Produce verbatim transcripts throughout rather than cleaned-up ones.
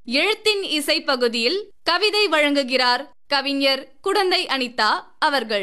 எழுத்தின் இசை பகுதியில் கவிதை வழங்குகிறார் கவிஞர் குடந்தை அனிதா அவர்கள்.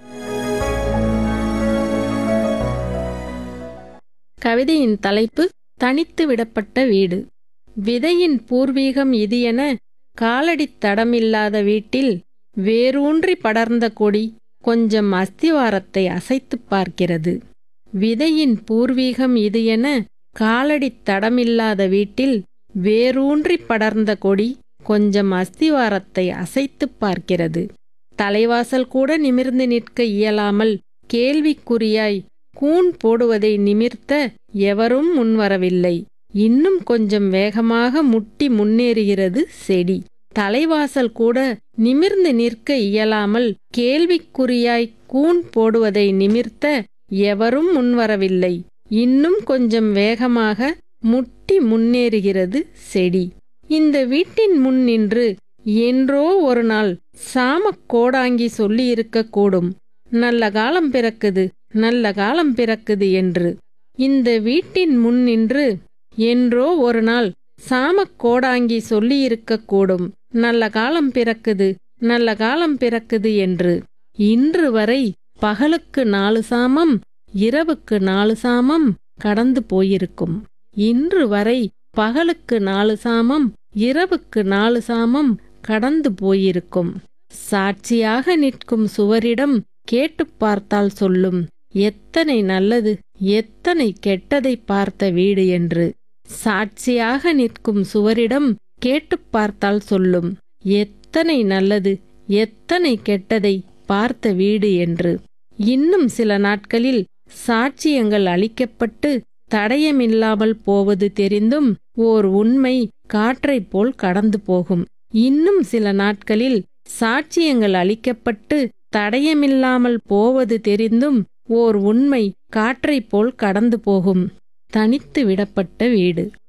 கவிதையின் தலைப்பு தனித்து விடப்பட்ட வீடு. விதையின் பூர்வீகம் இது என காலடித் தடமில்லாத வீட்டில் வேரூன்றி படர்ந்த கொடி கொஞ்சம் அஸ்திவாரத்தை அசைத்துப் பார்க்கிறது. விதையின் பூர்வீகம் இது என காலடித் தடமில்லாத வீட்டில் வேரூன்றி படர்ந்த கொடி கொஞ்சம் அஸ்திவாரத்தை அசைத்துப் பார்க்கிறது. தலைவாசல் கூட நிமிர்ந்து நிற்க இயலாமல் கேள்விக்குறியாய் கூன் போடுவதை நிமிர்த்த எவரும் முன்வரவில்லை. இன்னும் கொஞ்சம் வேகமாக முட்டி முன்னேறுகிறது செடி. தலைவாசல் கூட நிமிர்ந்து நிற்க இயலாமல் கேள்விக்குறியாய் கூன் போடுவதை நிமிர்த்த எவரும் முன்வரவில்லை. இன்னும் கொஞ்சம் வேகமாக முட்டி முன்னேறுகிறது செடி. இந்த வீட்டின் முன் நின்று என்றோ ஒரு நாள் சாமக் கோடாங்கி சொல்லியிருக்கக்கூடும், நல்ல காலம் பிறக்குது நல்ல காலம் பிறக்குது என்று. இந்த வீட்டின் முன் நின்று என்றோ ஒரு நாள் சாமக் கோடாங்கி சொல்லியிருக்கக்கூடும், நல்ல காலம் பிறக்குது நல்ல காலம் பிறக்குது என்று. இன்று வரை பகலுக்கு நாலு சாமம் இரவுக்கு நாலு சாமம் கடந்து போயிருக்கும். இன்று வரை பகலுக்கு நாலு சாமம் இரவுக்கு நாலு சாமம் கடந்து போயிருக்கும். சாட்சியாக நிற்கும் சுவரிடம் கேட்டுப் பார்த்தால் சொல்லும், எத்தனை நல்லது எத்தனை கெட்டதை பார்த்த வீடு என்று. சாட்சியாக நிற்கும் சுவரிடம் கேட்டுப் பார்த்தால் சொல்லும், எத்தனை நல்லது எத்தனை கெட்டதை பார்த்த வீடு என்று. இன்னும் சில நாட்களில் சாட்சியங்கள் அளிக்கப்பட்டு தடயமில்லாமல் போவது தெரிந்தும் ஓர் உண்மை காற்றைப் போல் கடந்து போகும். இன்னும் சில நாட்களில் சாட்சியங்கள் அளிக்கப்பட்டு தடயமில்லாமல் போவது தெரிந்தும் ஓர் உண்மை காற்றைப் போல் கடந்து போகும். தனித்து விடப்பட்ட வீடு.